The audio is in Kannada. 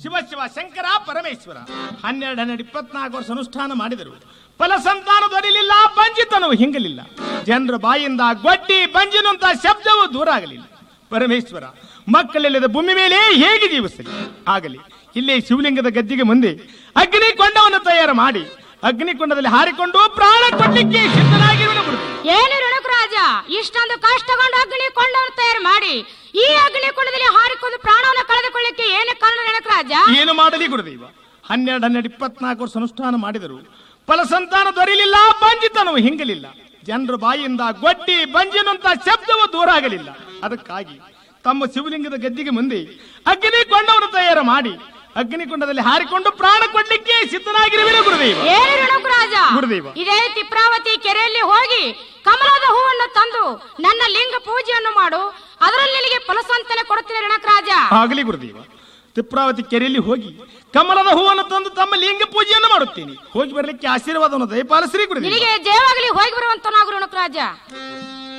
ಶಿವ ಶಿವ ಶಂಕರ ಪರಮೇಶ್ವರ 12-24 ವರ್ಷ ಅನುಷ್ಠಾನ ಮಾಡಿದರು. ಫಲ ಸಂತಾನ ದೊರೆಯಲಿಲ್ಲ, ಬಂಜಿತನವು ಹಿಂಗಲಿಲ್ಲ. ಜನರ ಬಾಯಿಂದ ಗೊಡ್ಡಿ ಬಂಜಿನಂತ ಶಬ್ದವು ದೂರ ಆಗಲಿಲ್ಲ. ಪರಮೇಶ್ವರ ಮಕ್ಕಳಿಲ್ಲದ ಭೂಮಿ ಮೇಲೆ ಹೇಗೆ ಜೀವಿಸಲಿ? ಆಗಲಿ ಇಲ್ಲೇ ಶಿವಲಿಂಗದ ಗದ್ದಿಗೆ ಮುಂದೆ ಅಗ್ನಿಕೊಂಡವನ್ನು ತಯಾರು ಮಾಡಿ ಅಗ್ನಿಕೊಂಡದಲ್ಲಿ ಹಾರಿಕೊಂಡು ಪ್ರಾಣ ಕೊಡ್ಲಿಕ್ಕೆ ಸಿದ್ಧನಾಗಿರುವನು. ಏನು ರೇಣುಕರಾಜ, ಇಷ್ಟೊಂದು ಕಷ್ಟಗೊಂಡು ಅಗ್ನಿಕೊಂಡವನ್ನು ತಯಾರು ಮಾಡಿ ಈ ಅಗ್ನಿಕೊಂಡದಲ್ಲಿ ಹಾರಿಕೊಂಡು ಪ್ರಾಣವನ್ನು ಕಳೆದುಕೊಳ್ಳಿಕ್ಕೆ ಏನು ಕಾರಣ ರೇಣುಕರಾಜ? ಏನು ಮಾಡಲಿ ಗುರುದೇವ? 12-24 ವರ್ಷ ಅನುಷ್ಠಾನ ಮಾಡಿದರು. ಫಲ ಸಂತಾನ ದೊರೆಯಲಿಲ್ಲ, ಬಂಜಿತನವು ಹಿಂಗಲಿಲ್ಲ. ಜನರ ಬಾಯಿಂದ ಗೊಡ್ಡಿ ಬಂಜಿನಂತ ಶಬ್ದವು ದೂರ ಆಗಲಿಲ್ಲ. ಅದಕ್ಕಾಗಿ ತಮ್ಮ ಶಿವಲಿಂಗದ ಗದ್ದಿಗೆ ಮುಂದೆ ಅಗ್ನಿಕೊಂಡವನ್ನು ತಯಾರು ಮಾಡಿ ಅಗ್ನಿಕೊಂಡದಲ್ಲಿ ಹಾರಿಕೊಂಡು ಪ್ರಾಣ ಕೊಡ್ಲಿಕ್ಕೆ ಸಿದ್ಧನಾಗಿರುವೆನು ಗುರುದೇವ. ಏನು ರೇಣುಕರಾಜ, ಗುರುದೇವ ಇದೇ ತಿಪ್ರಾವತಿ ಕೆರೆಯಲ್ಲಿ ಹೋಗಿ ಕಮಲದ ಹೂವನ್ನು ತಂದು ನನ್ನ ಲಿಂಗ ಪೂಜೆಯನ್ನು ಮಾಡು, ಅದರಲ್ಲಿ ನಿನಗೆ ಫಲಸಂತಾನ ಕೊಡುತ್ತೇನೆ ರೇಣುಕರಾಜ. ಆಗಲಿ ಗುರುದೇವ. ತಿಪ್ರಾವತಿ ಕೆರೆಯಲ್ಲಿ ಹೋಗಿ ಕಮಲದ ಹೂವನ್ನು ತಂದು ತಮ್ಮ ಲಿಂಗ ಪೂಜೆಯನ್ನು ಮಾಡುತ್ತೇನೆ. ಹೋಗಿ ಬರಲಿಕ್ಕೆ ಆಶೀರ್ವಾದವನ್ನು ದಯಪಾಲಿಸಿರಿ ಗುರುದೇವ. ನಿನಗೆ ಜಯವಾಗಲಿ, ಹೋಗಿ ಬರುವಂತನಾಗು ರೇಣುಕರಾಜ.